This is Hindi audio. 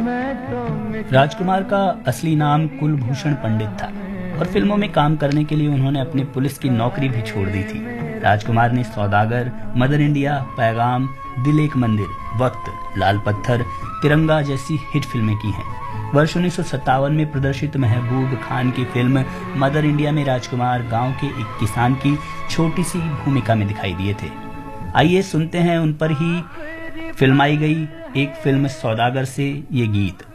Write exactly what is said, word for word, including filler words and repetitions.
राजकुमार का असली नाम कुलभूषण पंडित था और फिल्मों में काम करने के लिए उन्होंने अपनी पुलिस की नौकरी भी छोड़ दी थी। राजकुमार ने सौदागर, मदर इंडिया, पैगाम, दिल एक मंदिर, वक्त, लाल पत्थर, तिरंगा जैसी हिट फिल्में की हैं। वर्ष उन्नीस सौ सत्तावन में प्रदर्शित महबूब खान की फिल्म मदर इंडिया में राजकुमार गांव के एक किसान की छोटी सी भूमिका में दिखाई दिए थे। आइए सुनते हैं उन पर ही फिल्माई गई एक फिल्म सौदागर से ये गीत।